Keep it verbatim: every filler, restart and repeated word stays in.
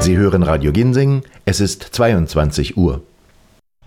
Sie hören Radio Ginseng, es ist zweiundzwanzig Uhr.